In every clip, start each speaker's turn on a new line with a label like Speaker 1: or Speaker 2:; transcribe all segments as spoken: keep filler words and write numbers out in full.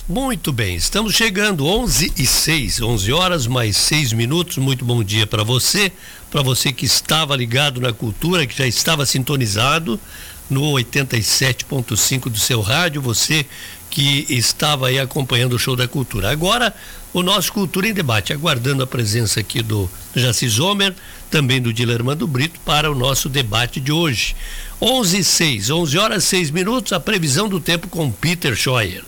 Speaker 1: Muito bem, estamos chegando, onze e seis, onze horas mais seis minutos. Muito bom dia para você, para você que estava ligado na Cultura, que já estava sintonizado no oitenta e sete ponto cinco do seu rádio, você que estava aí acompanhando o Show da Cultura. Agora, o nosso Cultura em Debate, aguardando a presença aqui do Jaci Zomer, também do Dilermando Brito, para o nosso debate de hoje. onze e seis, onze horas seis minutos, a previsão do tempo com Peter Scheuer.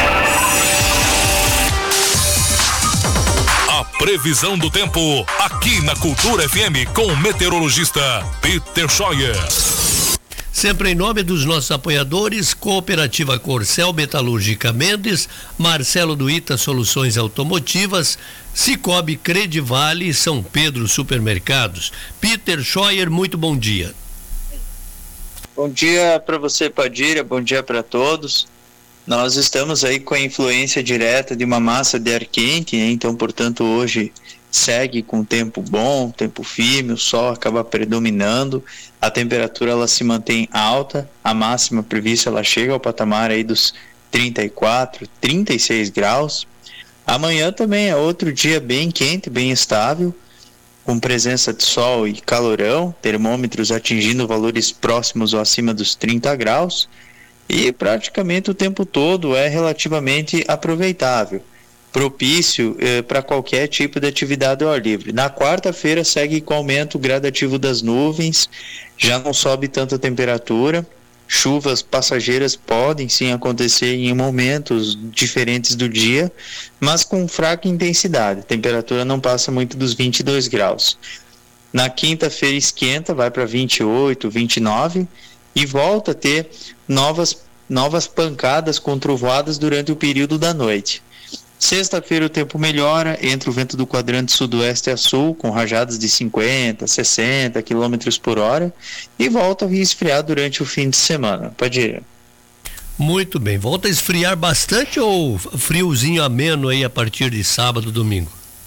Speaker 2: A previsão do tempo aqui na Cultura F M com o meteorologista Peter Scheuer.
Speaker 1: Sempre em nome dos nossos apoiadores, Cooperativa Corcel, Metalúrgica Mendes, Marcelo do Ita Soluções Automotivas, Cicobi Credivale e São Pedro Supermercados. Peter Scheuer, muito bom dia.
Speaker 3: Bom dia para você, Padilha, bom dia para todos. Nós estamos aí com a influência direta de uma massa de ar quente, né? Então, portanto, hoje segue com tempo bom, tempo firme, o sol acaba predominando, a temperatura ela se mantém alta, a máxima prevista ela chega ao patamar aí dos trinta e quatro, trinta e seis graus. Amanhã também é outro dia bem quente, bem estável, com presença de sol e calorão, termômetros atingindo valores próximos ou acima dos trinta graus. E praticamente o tempo todo é relativamente aproveitável, propício eh, para qualquer tipo de atividade ao ar livre. Na quarta-feira segue com aumento gradativo das nuvens, já não sobe tanta temperatura, chuvas passageiras podem sim acontecer em momentos diferentes do dia, mas com fraca intensidade, a temperatura não passa muito dos vinte e dois graus. Na quinta-feira esquenta, vai para vinte e oito, vinte e nove e volta a ter novas, novas pancadas com trovoadas durante o período da noite. Sexta-feira o tempo melhora, entra o vento do quadrante sudoeste a sul, com rajadas de cinquenta, sessenta quilômetros por hora, e volta a esfriar durante o fim de semana. Pode ir.
Speaker 1: Muito bem, volta a esfriar bastante ou friozinho ameno aí a partir de sábado, domingo?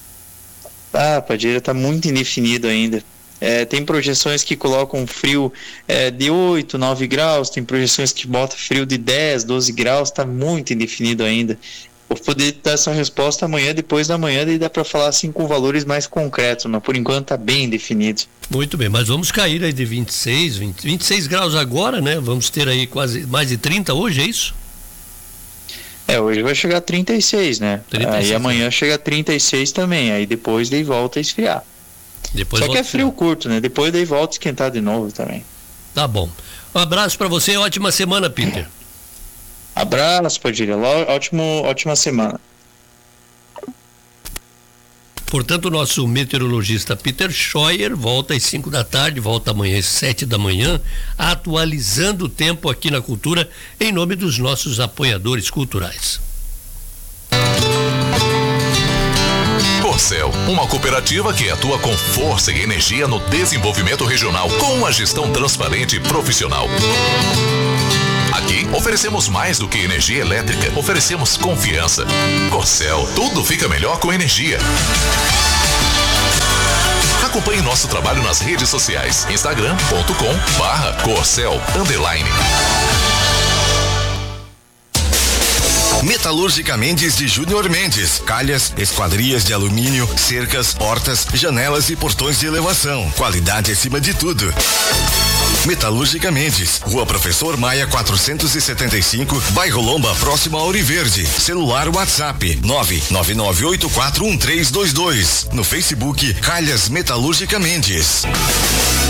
Speaker 3: Ah, Padilha, está muito indefinido ainda. É, tem projeções que colocam frio é, de oito, nove graus, tem projeções que botam frio de dez, doze graus, está muito indefinido ainda. Vou poder dar essa resposta amanhã, depois da manhã, daí dá para falar assim com valores mais concretos, mas por enquanto está bem definido.
Speaker 1: Muito bem, mas vamos cair aí de vinte e seis, vinte, vinte e seis graus agora, né? Vamos ter aí quase mais de trinta hoje, é isso?
Speaker 3: É, hoje vai chegar a trinta e seis, né? trinta e seis, aí amanhã né? Chega a trinta e seis também, aí depois daí volta a esfriar.
Speaker 1: Depois
Speaker 3: Só que é frio curto, né? Depois daí volta a esquentar de novo também.
Speaker 1: Tá bom. Um abraço para você, ótima semana, Peter.
Speaker 3: Abraço, Padilha. Ótimo, ótima semana.
Speaker 1: Portanto, o nosso meteorologista Peter Scheuer volta às cinco da tarde, volta amanhã às sete da manhã, atualizando o tempo aqui na Cultura, em nome dos nossos apoiadores culturais.
Speaker 2: Corcel, uma cooperativa que atua com força e energia no desenvolvimento regional, com uma gestão transparente e profissional. Aqui oferecemos mais do que energia elétrica, oferecemos confiança. Corcel, tudo fica melhor com energia. Acompanhe nosso trabalho nas redes sociais, instagram ponto com barra Corcel underline.
Speaker 4: Metalúrgica Mendes de Júnior Mendes, calhas, esquadrias de alumínio, cercas, portas, janelas e portões de elevação. Qualidade acima de tudo. Metalúrgica Mendes, Rua Professor Maia quatrocentos e setenta e cinco, Bairro Lomba, próximo a Ouro Verde. Celular WhatsApp nove nove nove oito quatro um três dois dois. No Facebook, Calhas Metalúrgica Mendes.